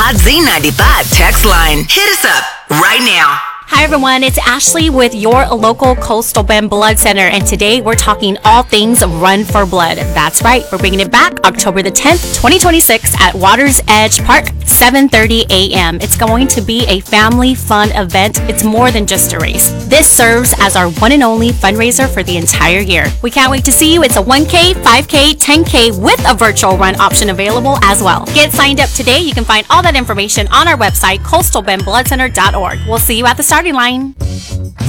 Z95 text line. Hit us up right now. Hi everyone, it's Ashley with your local Coastal Bend Blood Center, and today we're talking all things Run for Blood. That's right, we're bringing it back October the 10th, 2026 at Waters Edge Park, 7:30 a.m. It's going to be a family fun event. It's more than just a race. This serves as our one and only fundraiser for the entire year. We can't wait to see you. It's a 1K, 5K, 10K with a virtual run option available as well. Get signed up today. You can find all that information on our website, coastalbendbloodcenter.org. We'll see you at the starting line.